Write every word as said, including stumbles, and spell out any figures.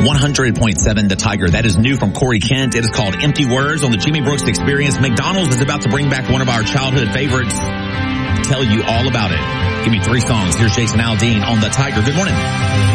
one hundred point seven The Tiger. That is new from Corey Kent. It is called Empty Words on the Jimmy Brooks Experience. McDonald's is about to bring back one of our childhood favorites. Tell you all about it. Give me three songs. Here's Jason Aldean on The Tiger. Good morning.